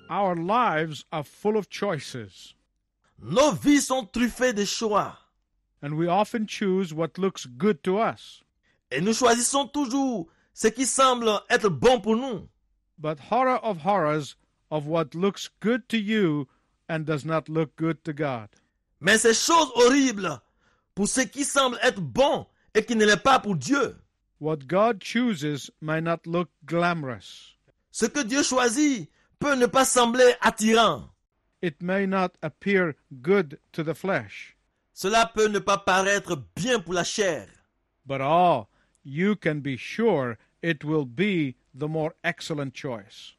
Our lives are full of choices, Nos vies sont truffées de choix. and we often choose what looks good to us. Et nous choisissons toujours ce qui semble être bon pour nous. But horror of horrors of what looks good to you and does not look good to God. Mais ces choses horribles pour ce qui semble être bon et qui ne l'est pas pour Dieu. What God chooses may not look glamorous. Ce que Dieu choisit peut ne pas sembler attirant. It may not appear good to the flesh. Cela peut ne pas paraître bien pour la chair. But you can be sure it will be the more excellent choice.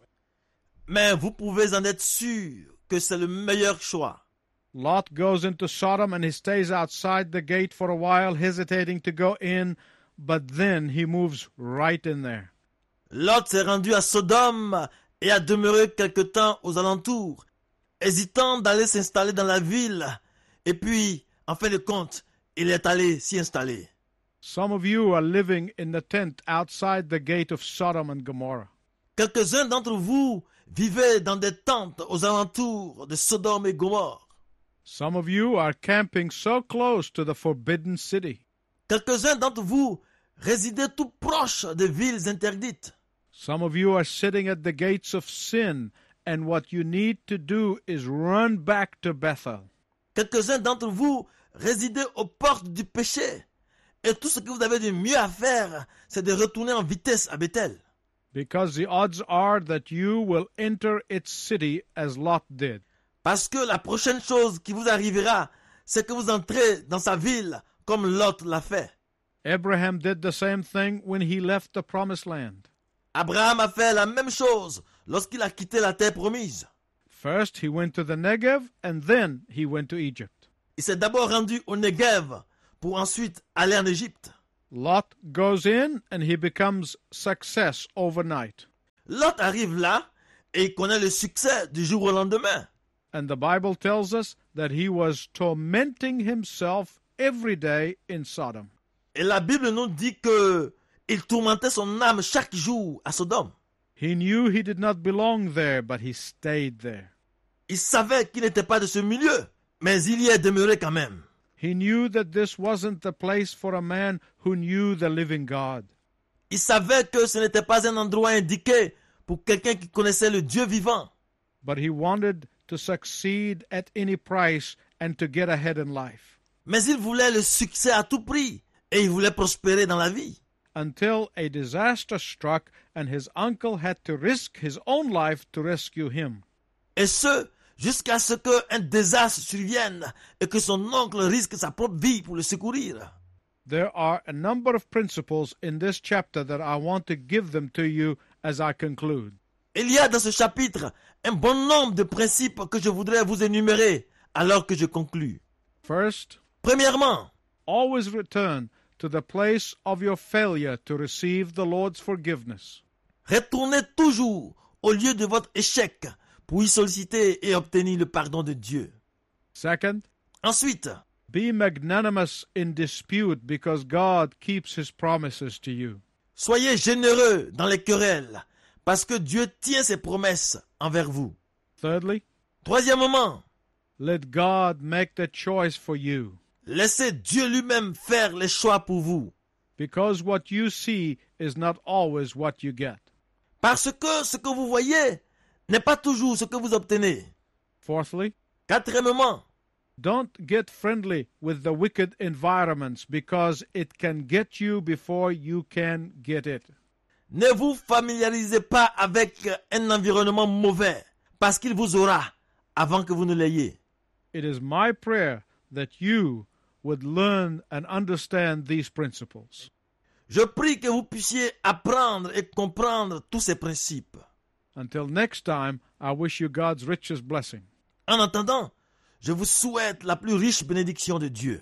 Mais vous pouvez en être sûr que c'est le meilleur choix. Lot goes into Sodom and he stays outside the gate for a while, hesitating to go in, but then he moves right in there. Lot s'est rendu à Sodome et a demeuré quelque temps aux alentours, hésitant d'aller s'installer dans la ville. Et puis, en fin de compte, il est allé s'y installer. Some of you are living in the tent outside the gate of Sodom and Gomorrah. Quelques-uns d'entre vous vivaient dans des tentes aux alentours de Sodome et Gomorre. Some of you are camping so close to the forbidden city. Quelques-uns d'entre vous résidaient tout proche des villes interdites. Some of you are sitting at the gates of sin, and what you need to do is run back to Bethel. Quelques-uns d'entre vous résidaient aux portes du péché. Et tout ce que vous avez de mieux à faire, c'est de retourner en vitesse à Bethel. Because the odds are that you will enter its city as Lot did. Parce que la prochaine chose qui vous arrivera, c'est que vous entrez dans sa ville comme Lot l'a fait. Abraham did the same thing when he left the promised land. Abraham a fait la même chose lorsqu'il a quitté la terre promise. First he went to the Negev, and then he went to Egypt. Il s'est d'abord rendu au Negev pour ensuite aller en Égypte. Lot goes in and he becomes success overnight. Lot arrive là et il connaît le succès du jour au lendemain. And the Bible tells us that he was tormenting himself every day in Sodom. Et la Bible nous dit que il tourmentait son âme chaque jour à Sodome. He knew he did not belong there, but he stayed there. Il savait qu'il n'était pas de ce milieu, mais il y est demeuré quand même. He knew that this wasn't the place for a man who knew the living God. Il savait que ce n'était pas un endroit indiqué pour quelqu'un qui connaissait le Dieu vivant. But he wanted to succeed at any price and to get ahead in life. Mais il voulait le succès à tout prix et il voulait prospérer dans la vie. Until a disaster struck and his uncle had to risk his own life to rescue him. Et ce, jusqu'à ce qu'un désastre survienne et que son oncle risque sa propre vie pour le secourir. There are a number of principles in this chapter that I want to give them to you as I conclude. Il y a dans ce chapitre un bon nombre de principes que je voudrais vous énumérer alors que je conclus. First, Premièrement, always return to the place of your failure to receive the Lord's forgiveness. retournez toujours au lieu de votre échec pour y solliciter et obtenir le pardon de Dieu. Second, Ensuite, be magnanimous in dispute because God keeps his promises to you. soyez généreux dans les querelles parce que Dieu tient ses promesses envers vous. Thirdly, Troisièmement, let God make the choice for you laissez Dieu lui-même faire les choix pour vous. because what you see is not always what you get. Parce que ce que vous voyez n'est pas toujours ce que vous obtenez. Fourthly, Quatrièmement, don't get friendly with the wicked environments because it can get you before you can get it. ne vous familiarisez pas avec un environnement mauvais parce qu'il vous aura avant que vous ne l'ayez. It is my prayer that you would learn and understand these principles. Je prie que vous puissiez apprendre et comprendre tous ces principes. Until next time, I wish you God's richest blessing. En attendant, je vous souhaite la plus riche bénédiction de Dieu.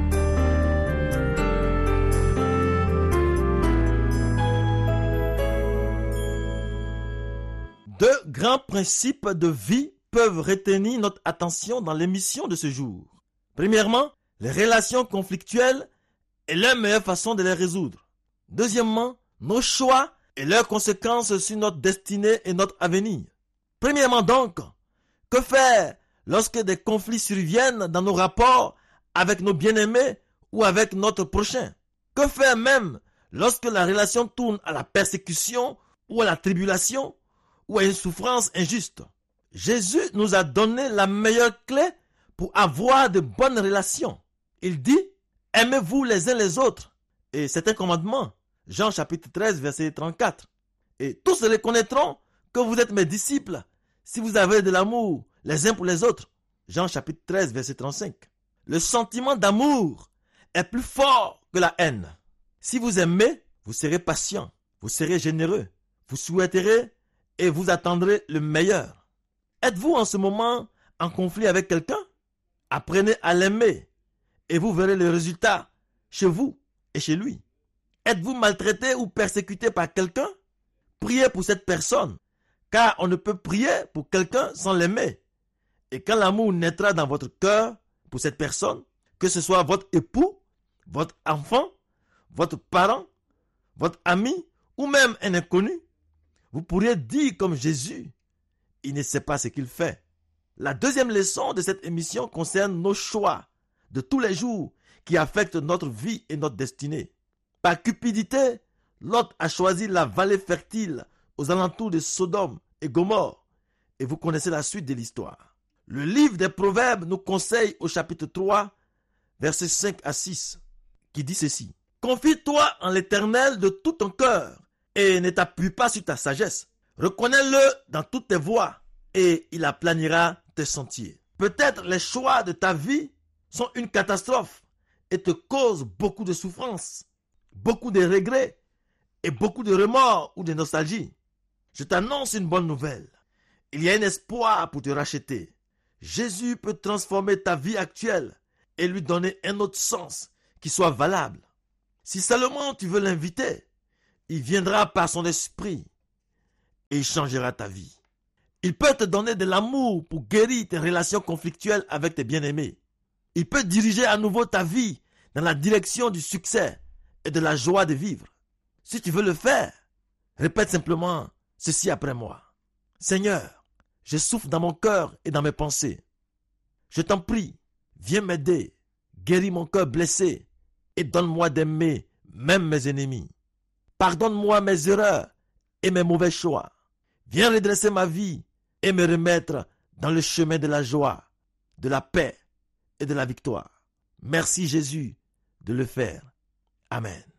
Deux grands principes de vie peuvent retenir notre attention dans l'émission de ce jour. Premièrement, les relations conflictuelles et leur meilleure façon de les résoudre. Deuxièmement, nos choix et leurs conséquences sur notre destinée et notre avenir. Premièrement donc, que faire lorsque des conflits surviennent dans nos rapports avec nos bien-aimés ou avec notre prochain? Que faire même lorsque la relation tourne à la persécution ou à la tribulation ou à une souffrance injuste? Jésus nous a donné la meilleure clé pour avoir de bonnes relations. Il dit, aimez-vous les uns les autres. Et c'est un commandement. Jean chapitre 13, verset 34. Et tous reconnaîtront que vous êtes mes disciples si vous avez de l'amour les uns pour les autres. Jean chapitre 13, verset 35. Le sentiment d'amour est plus fort que la haine. Si vous aimez, vous serez patient, vous serez généreux, vous souhaiterez et vous attendrez le meilleur. Êtes-vous en ce moment en conflit avec quelqu'un? Apprenez à l'aimer et vous verrez le résultat chez vous et chez lui. Êtes-vous maltraité ou persécuté par quelqu'un? Priez pour cette personne, car on ne peut prier pour quelqu'un sans l'aimer. Et quand l'amour naîtra dans votre cœur pour cette personne, que ce soit votre époux, votre enfant, votre parent, votre ami ou même un inconnu, vous pourriez dire comme Jésus, il ne sait pas ce qu'il fait. La deuxième leçon de cette émission concerne nos choix de tous les jours qui affectent notre vie et notre destinée. Par cupidité, Lot a choisi la vallée fertile aux alentours de Sodome et Gomorrhe. Et vous connaissez la suite de l'histoire. Le livre des Proverbes nous conseille au chapitre 3, versets 5 à 6, qui dit ceci. Confie-toi en l'Éternel de tout ton cœur et ne t'appuie pas sur ta sagesse. Reconnais-le dans toutes tes voies et il aplanira tes sentiers. Peut-être les choix de ta vie sont une catastrophe et te causent beaucoup de souffrance, beaucoup de regrets et beaucoup de remords ou de nostalgie. Je t'annonce une bonne nouvelle. Il y a un espoir pour te racheter. Jésus peut transformer ta vie actuelle et lui donner un autre sens qui soit valable. Si seulement tu veux l'inviter, il viendra par son esprit et il changera ta vie. Il peut te donner de l'amour pour guérir tes relations conflictuelles avec tes bien-aimés. Il peut diriger à nouveau ta vie dans la direction du succès et de la joie de vivre. Si tu veux le faire, répète simplement ceci après moi. Seigneur, je souffre dans mon cœur et dans mes pensées. Je t'en prie, viens m'aider, guéris mon cœur blessé et donne-moi d'aimer même mes ennemis. Pardonne-moi mes erreurs et mes mauvais choix. Viens redresser ma vie et me remettre dans le chemin de la joie, de la paix et de la victoire. Merci Jésus de le faire. Amen.